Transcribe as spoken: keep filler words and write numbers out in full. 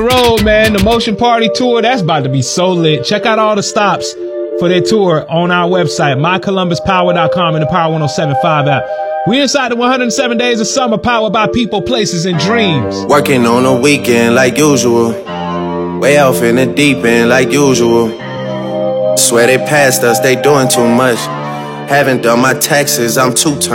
Road, man. The Motion Party Tour, that's about to be so lit. Check out all the stops for their tour on our website, my columbus power dot com and the Power one oh seven point five app. We inside the one hundred seven days of summer, powered by people, places, and dreams. Working on a weekend like usual. Way off in the deep end like usual. Swear they passed us, they doing too much. Haven't done my taxes, I'm too tired.